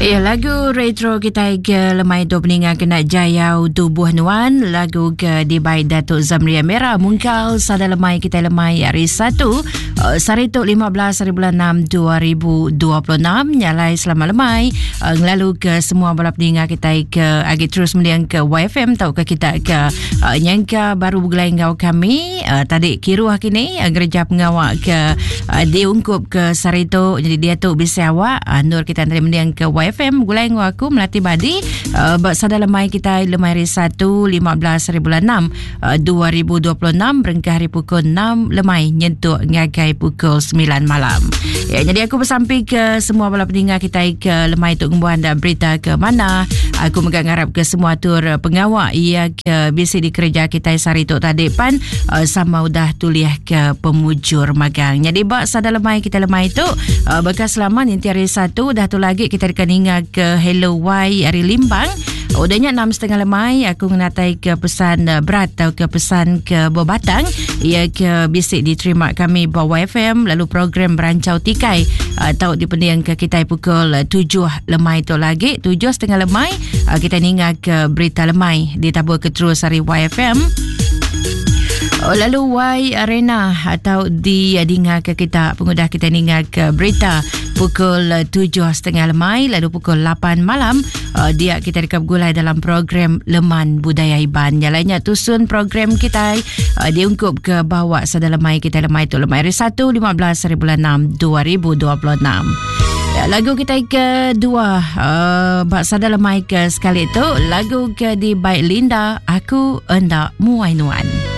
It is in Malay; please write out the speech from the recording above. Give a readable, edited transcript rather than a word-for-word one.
Ya, lagu retro kita ke lemai tu peningan kena jayau tubuh nuan. Lagu ke di baik Datuk Zamria Merah mungkal sada lemai kita lemai hari 1 Sarituk 15 hari bulan 6 2026 nyalai selama lemai ngelalu ke semua bala peningan kita ke agi terus meliang ke YFM tau ke kita ke nyangka baru bergelai ngau kami tadi kiruah kini gereja pengawak ke diungkup ke Sarituk jadi dia tu bisa awak nur kita tadi meliang ke YFM gulai ngau aku melatih badi sada lemai kita lemai hari 1 15 hari bulan 6 2026 berengkah hari pukul 6 lemai nyentuh ngagai pukul 9 malam. Ya, jadi aku bersampai ke semua bala pendengar kita ke lemai untuk ngembuhan dan berita ke mana. Aku mengharap ke semua tur pengawak ia ke bisi di kerja kita Sarituk tadi pan sama udah tuliah ke pemujur magang. Jadi bak sada lemai kita lemai tu bekas selama nanti hari 1 dah tu lagi kita akan ingat ke Hello Y hari Limbang. Udahnya 6.30 lemai aku menatai ke pesan berat atau ke pesan ke Bobatang ia ke bisik diterima kami bawa FM lalu program berancau tikai atau dipendiang ke kita pukul 7 lemai tu lagi 7.30 lemai kita ningat ke berita lemai ditabur ke terus hari YFM. Lalu Y Arena atau di dengar ke kita pengudah kita ningat ke berita pukul 7.30 lemai lalu pukul 8 malam dia kita rekap gulai dalam program Leman Budaya Iban. Yang lainnya tusun program kita diungkup ke bawah sada lemai kita lemai tu lemai hari 1 15 hari bulan 6 2026. Ya, lagu kita kedua bak sada lemai ke sekali itu lagu ke di baik Linda Aku Endak Muai Nuan.